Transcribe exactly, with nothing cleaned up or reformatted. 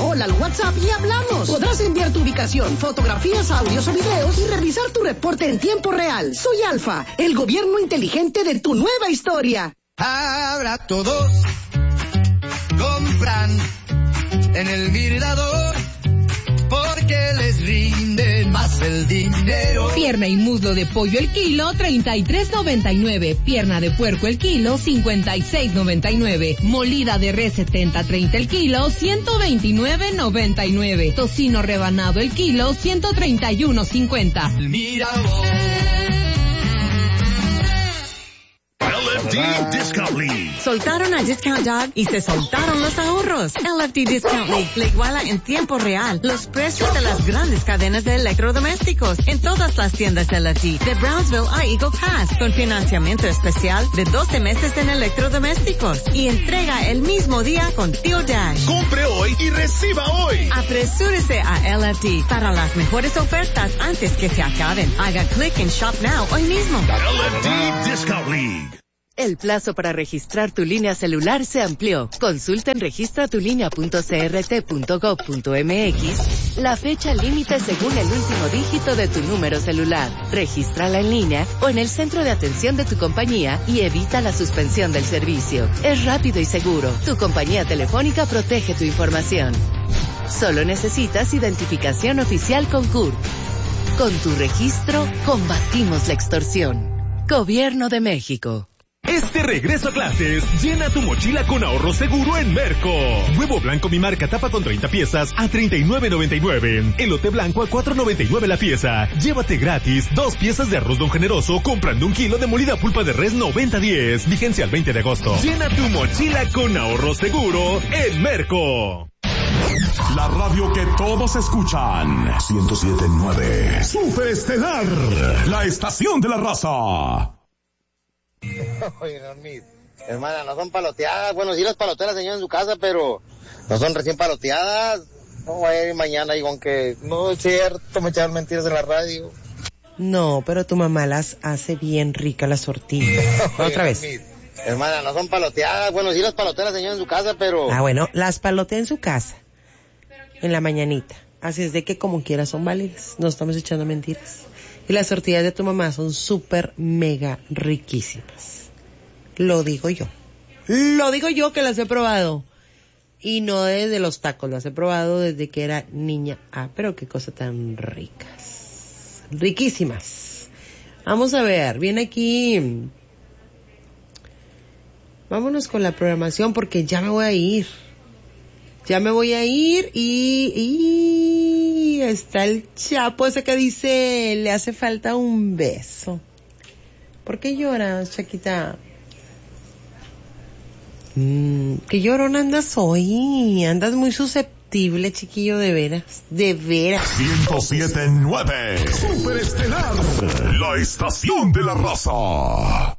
hola al WhatsApp y hablamos. Podrás enviar tu ubicación, fotografías, audios o videos y revisar tu reporte en tiempo real. Soy Alfa, el gobierno inteligente de tu nueva historia. Ahora todos compran en el Mirador porque les rinde más el dinero. Pierna y muslo de pollo el kilo, treinta y tres noventa y nueve. Pierna de puerco el kilo, cincuenta y seis noventa y nueve. Molida de res setenta treinta el kilo, ciento veintinueve noventa y nueve. Tocino rebanado el kilo, ciento treinta y uno cincuenta. El Mirador. L F D Discount League. Soltaron a Discount Dog y se soltaron los ahorros. L F D Discount League le iguala en tiempo real los precios de las grandes cadenas de electrodomésticos en todas las tiendas L F D, de Brownsville a Eagle Pass, con financiamiento especial de doce meses en electrodomésticos y entrega el mismo día con Tío Dash. Compre hoy y reciba hoy. Apresúrese a L F D para las mejores ofertas antes que se acaben. Haga clic en Shop Now hoy mismo. L F D Discount League. El plazo para registrar tu línea celular se amplió. Consulta en registra tu línea punto c r t punto gov punto m x la fecha límite según el último dígito de tu número celular. Regístrala en línea o en el centro de atención de tu compañía y evita la suspensión del servicio. Es rápido y seguro. Tu compañía telefónica protege tu información. Solo necesitas identificación oficial con C U R. Con tu registro, combatimos la extorsión. Gobierno de México. Este regreso a clases, llena tu mochila con ahorro seguro en Merco. Huevo blanco mi marca tapa con treinta piezas a treinta y nueve noventa y nueve. Elote blanco a cuatro noventa y nueve la pieza. Llévate gratis dos piezas de arroz Don Generoso comprando un kilo de molida pulpa de res noventa diez. Vigencia al veinte de agosto. Llena tu mochila con ahorro seguro en Merco. La radio que todos escuchan. ciento siete punto nueve. Super Estelar. La estación de la raza. Oye, mis hermana, no son paloteadas. Bueno, sí las palotea la señora en su casa, pero no son recién paloteadas. No voy a ir mañana y aunque no es cierto, me echaron mentiras en la radio. No, pero tu mamá las hace bien ricas las tortillas. Oye, Otra vez. Mis hermana, no son paloteadas. Bueno, sí las palotea la señora en su casa, pero... Ah, bueno, las palotea en su casa. En la mañanita. Así es de que como quiera son válidas. No estamos echando mentiras. Y las tortillas de tu mamá son súper, mega riquísimas. Lo digo yo. Lo digo yo que las he probado. Y no desde los tacos, las he probado desde que era niña. Ah, pero qué cosa tan ricas. Riquísimas. Vamos a ver, viene aquí. Vámonos con la programación porque ya me voy a ir. Ya me voy a ir y, y está el Chapo ese que dice, le hace falta un beso. ¿Por qué lloras, Chaquita? Mm, ¿qué llorón andas hoy? Andas muy susceptible, chiquillo, de veras. De veras. ciento siete punto nueve. Super Estelar. La estación de la raza.